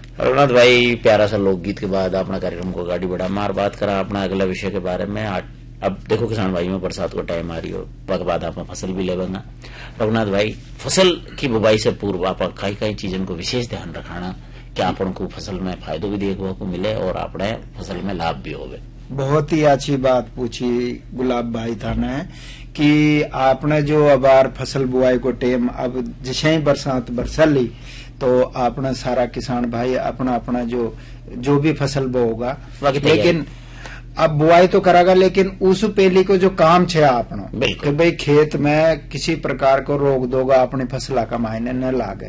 रघुनाथ भाई, प्यारा सा लोकगीत के बाद अपना कार्यक्रम को गाड़ी बढ़ा मार बात करा अपना अगला विषय के बारे में। अब देखो किसान भाइयों, बरसात को टाइम आ रही हो, पक बाद आप फसल भी लेवंगा। रघुनाथ भाई, फसल की बुवाई से पूर्व आप कई कई चीजों को विशेष ध्यान रखाना कि अपन को फसल में फायदो भी देखने को मिले और अपने फसल में लाभ भी होवे। बहुत ही अच्छी बात पूछी गुलाब भाई थाने कि आपने जो अबार फसल बुआई को टेम अब जैसे ही बरसात बरसली तो आपने सारा किसान भाई अपना अपना जो भी फसल बोगा, लेकिन अब बुआई तो करागा, लेकिन उस पहली को जो काम छे आपनो कि भाई खेत में किसी प्रकार को रोक दोगा अपनी फसला का मायने न लागे।